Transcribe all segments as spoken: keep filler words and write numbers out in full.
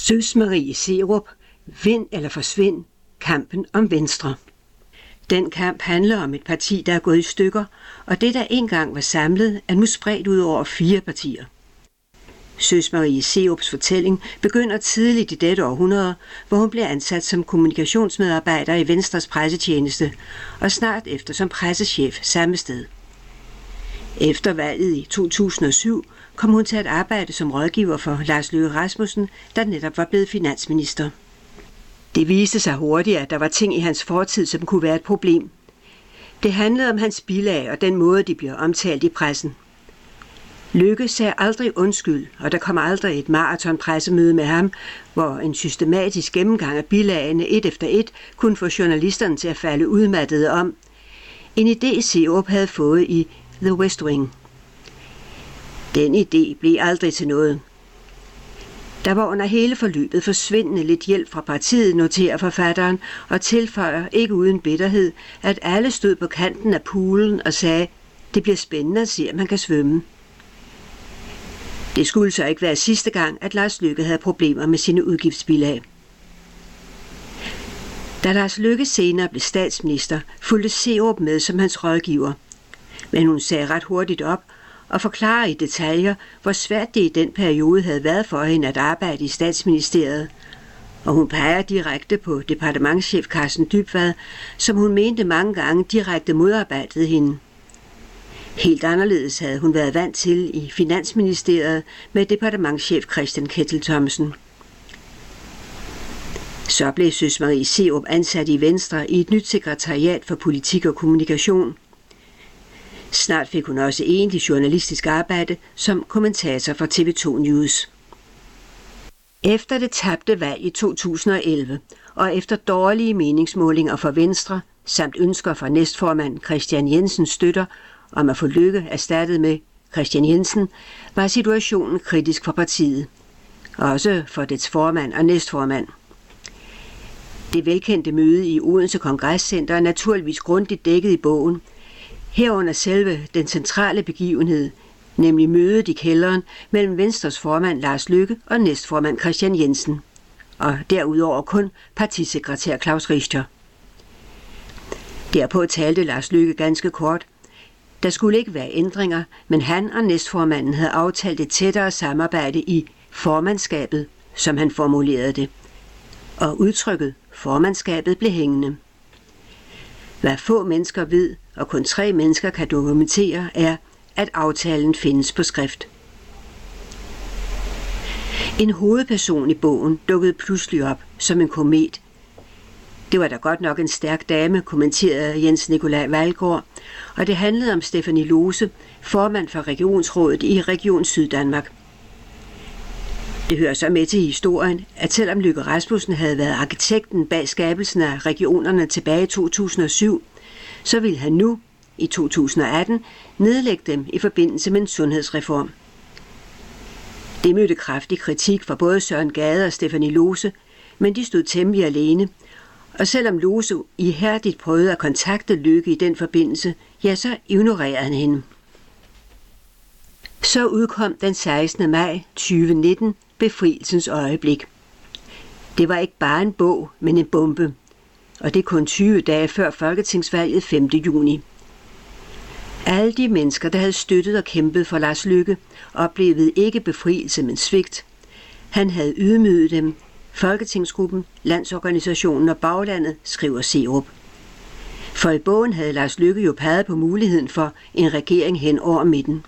Søs Marie Serup, Vind eller forsvind, kampen om Venstre. Den kamp handler om et parti, der er gået i stykker, og det, der engang var samlet, er nu spredt ud over fire partier. Søs Marie Serups fortælling begynder tidligt i dette århundrede, hvor hun bliver ansat som kommunikationsmedarbejder i Venstres pressetjeneste, og snart efter som pressechef samme sted. Efter valget i to tusind og syv kom hun til at arbejde som rådgiver for Lars Løkke Rasmussen, der netop var blevet finansminister. Det viste sig hurtigt, at der var ting i hans fortid, som kunne være et problem. Det handlede om hans bilag og den måde, de bliver omtalt i pressen. Løkke sagde aldrig undskyld, og der kom aldrig et maratonpressemøde med ham, hvor en systematisk gennemgang af bilagene et efter et kunne få journalisterne til at falde udmattede om. En idé Serup havde fået i The West Wing. Den idé blev aldrig til noget. Der var under hele forløbet forsvindende lidt hjælp fra partiet, noterer forfatteren, og tilføjer ikke uden bitterhed, at alle stod på kanten af poolen og sagde, det bliver spændende at se, om man kan svømme. Det skulle så ikke være sidste gang, at Lars Løkke havde problemer med sine udgiftsbilag. Da Lars Løkke senere blev statsminister, fulgte Serup med som hans rådgiver. Men hun sagde ret hurtigt op og forklarer i detaljer, hvor svært det i den periode havde været for hende at arbejde i statsministeriet. Og hun peger direkte på departementschef Carsten Dybvad, som hun mente mange gange direkte modarbejdede hende. Helt anderledes havde hun været vant til i Finansministeriet med departementschef Christian Kettel Thomsen. Så blev Søs Marie Serup ansat i Venstre i et nyt sekretariat for politik og kommunikation. Snart fik hun også egentlig journalistisk arbejde som kommentator for T V to News. Efter det tabte valg i to tusind og elleve, og efter dårlige meningsmålinger for Venstre, samt ønsker fra næstformand Kristian Jensens støtter om at få Løkke erstattet med Kristian Jensen, var situationen kritisk for partiet. Også for dets formand og næstformand. Det velkendte møde i Odense Kongresscenter er naturligvis grundigt dækket i bogen, herunder selve den centrale begivenhed, nemlig mødet i kælderen mellem Venstres formand Lars Løkke og næstformand Kristian Jensen, og derudover kun partisekretær Klaus Richter. Derpå talte Lars Løkke ganske kort. Der skulle ikke være ændringer, men han og næstformanden havde aftalt et tættere samarbejde i formandskabet, som han formulerede det. Og udtrykket formandskabet blev hængende. Hvad få mennesker ved, og kun tre mennesker kan dokumentere, er, at aftalen findes på skrift. En hovedperson i bogen dukkede pludselig op som en komet. Det var da godt nok en stærk dame, kommenterede Jens Nikolaj Vejlgaard, og det handlede om Stephanie Lose, formand for Regionsrådet i Region Syddanmark. Det hører så med til historien, at selvom Løkke Rasmussen havde været arkitekten bag skabelsen af regionerne tilbage i to tusind og syv, så ville han nu, i to tusind og atten, nedlægge dem i forbindelse med en sundhedsreform. Det mødte kraftig kritik fra både Søren Gade og Stephanie Lose, men de stod temmelig alene, og selvom Lose ihærdigt prøvede at kontakte Løkke i den forbindelse, ja, så ignorerede han hende. Så udkom den sekstende maj tyve nitten Befrielsens øjeblik. Det var ikke bare en bog, men en bombe, og det er kun tyve dage før folketingsvalget femte juni. Alle de mennesker, der havde støttet og kæmpet for Lars Løkke, oplevede ikke befrielse, men svigt. Han havde ydmyget dem. Folketingsgruppen, Landsorganisationen og Baglandet, skriver Serup. For i bogen havde Lars Løkke jo peget på muligheden for en regering hen over midten.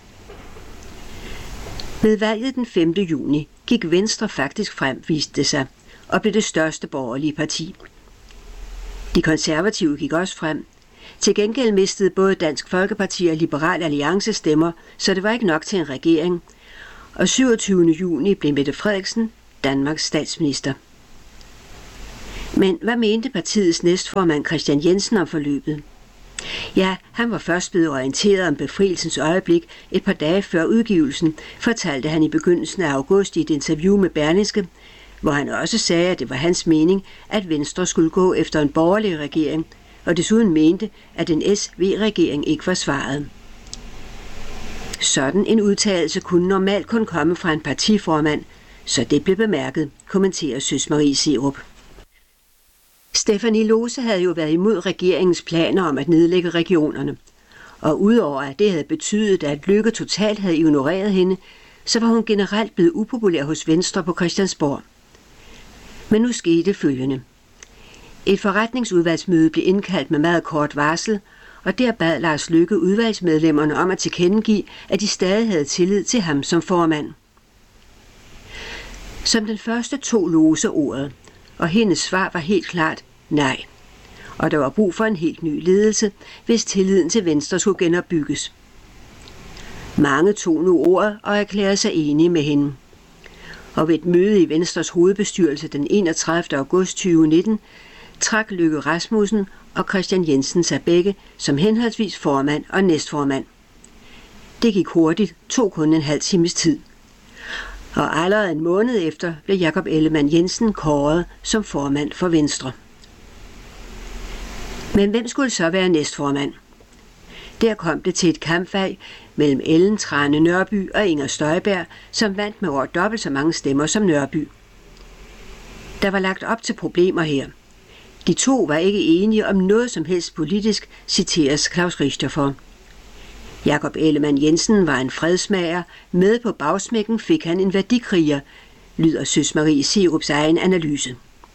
Ved valget den femte juni gik Venstre faktisk frem, viste det sig, og blev det største borgerlige parti. De konservative gik også frem. Til gengæld mistede både Dansk Folkeparti og Liberal Alliance stemmer, så det var ikke nok til en regering. Og syvogtyvende juni blev Mette Frederiksen Danmarks statsminister. Men hvad mente partiets næstformand Kristian Jensen om forløbet? Ja, han var først blevet orienteret om befrielsens øjeblik et par dage før udgivelsen, fortalte han i begyndelsen af august i et interview med Berlingske, hvor han også sagde, at det var hans mening, at Venstre skulle gå efter en borgerlig regering, og desuden mente, at en S V-regering ikke var svaret. Sådan en udtalelse kunne normalt kun komme fra en partiformand, så det blev bemærket, kommenterer Søs Marie Serup. Stephanie Lose havde jo været imod regeringens planer om at nedlægge regionerne, og udover at det havde betydet, at Løkke totalt havde ignoreret hende, så var hun generelt blevet upopulær hos Venstre på Christiansborg. Men nu skete følgende. Et forretningsudvalgsmøde blev indkaldt med meget kort varsel, og der bad Lars Løkke udvalgsmedlemmerne om at tilkendegive, at de stadig havde tillid til ham som formand. Som den første tog Lose ordet, og hendes svar var helt klart nej. Og der var brug for en helt ny ledelse, hvis tilliden til Venstre skulle genopbygges. Mange tog nu ordet og erklærede sig enige med hende. Og ved et møde i Venstres hovedbestyrelse den enogtredivte august tyve nitten trak Løkke Rasmussen og Kristian Jensen sig begge som henholdsvis formand og næstformand. Det gik hurtigt, tog kun en halv times tid. Og allerede en måned efter blev Jakob Ellemann-Jensen kåret som formand for Venstre. Men hvem skulle så være næstformand? Der kom det til et kampvalg mellem Ellen Trane Nørby og Inger Støjberg, som vandt med over dobbelt så mange stemmer som Nørby. Der var lagt op til problemer her. De to var ikke enige om noget som helst politisk, citeres Claus Richter for. Jakob Ellemann-Jensen var en fredsmager, med på bagsmækken fik han en værdikriger, lyder Søs Marie Serups egen analyse.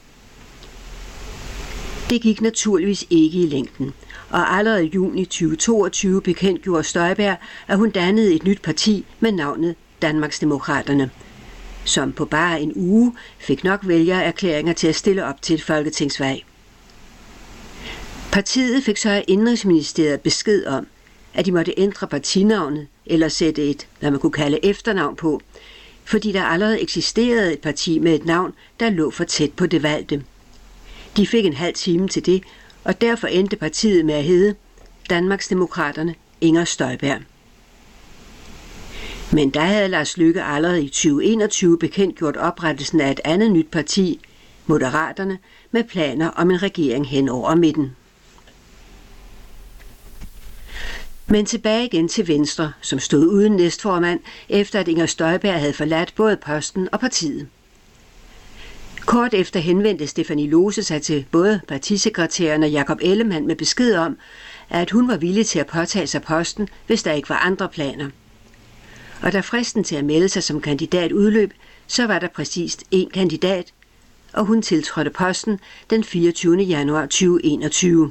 Det gik naturligvis ikke i længden, og allerede i juni tyve toogtyve bekendtgjorde Støjberg, at hun dannede et nyt parti med navnet Danmarksdemokraterne, som på bare en uge fik nok vælgererklæringer til at stille op til et folketingsvalg. Partiet fik så af Indenrigsministeriet besked om, at de måtte ændre partinavnet eller sætte et, hvad man kunne kalde efternavn på, fordi der allerede eksisterede et parti med et navn, der lå for tæt på det valgte. De fik en halv time til det, og derfor endte partiet med at hedde Danmarksdemokraterne Inger Støjberg. Men der havde Lars Løkke allerede i tyve enogtyve bekendtgjort oprettelsen af et andet nyt parti, Moderaterne, med planer om en regering hen over midten. Men tilbage igen til Venstre, som stod uden næstformand, efter at Inger Støjberg havde forladt både posten og partiet. Kort efter henvendte Stephanie Lose sig til både partisekretæren og Jakob Ellemann med besked om, at hun var villig til at påtage sig posten, hvis der ikke var andre planer. Og da fristen til at melde sig som kandidat udløb, så var der præcist én kandidat, og hun tiltrådte posten den fireogtyvende januar tyve enogtyve.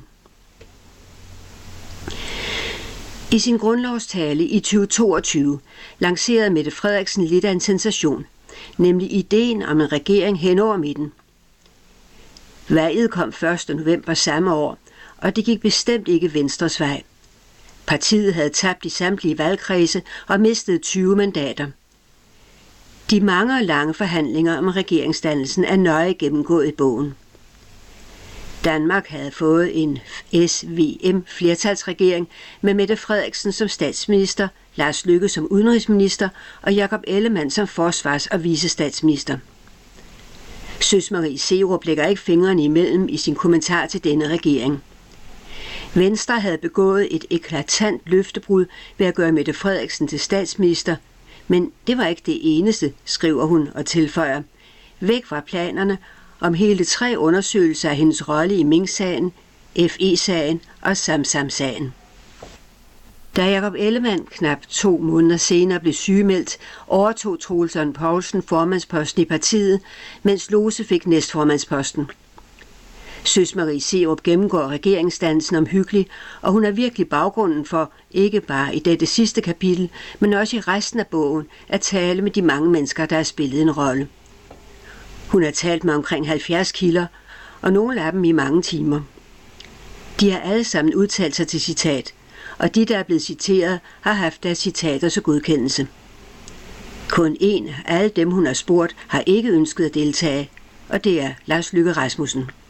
I sin grundlovstale i tyve toogtyve lancerede Mette Frederiksen lidt af en sensation, nemlig ideen om en regering hen over midten. Valget kom første november samme år, og det gik bestemt ikke Venstres vej. Partiet havde tabt i samtlige valgkredse og mistet tyve mandater. De mange og lange forhandlinger om regeringsdannelsen er nøje gennemgået i bogen. Danmark havde fået en S V M-flertalsregering med Mette Frederiksen som statsminister, Lars Løkke som udenrigsminister og Jakob Ellemann som forsvars- og vicestatsminister. Søs Marie Serup lægger ikke fingrene imellem i sin kommentar til denne regering. Venstre havde begået et eklatant løftebrud ved at gøre Mette Frederiksen til statsminister, men det var ikke det eneste, skriver hun og tilføjer. Væk fra planerne om hele tre undersøgelser af hendes rolle i Mink-sagen, F E-sagen og Samsam-sagen. Da Jakob Ellemann knap to måneder senere blev sygemeldt, overtog Troels Lund Poulsen formandsposten i partiet, mens Lose fik næstformandsposten. Søs Marie Serup gennemgår regeringsdannelsen omhyggeligt, og hun er virkelig baggrunden for, ikke bare i dette sidste kapitel, men også i resten af bogen, at tale med de mange mennesker, der har spillet en rolle. Hun har talt med omkring halvfjerds kilder, og nogle af dem i mange timer. De har alle sammen udtalt sig til citat, og de, der er blevet citeret, har haft deres citater til godkendelse. Kun en af alle dem, hun har spurgt, har ikke ønsket at deltage, og det er Lars Løkke Rasmussen.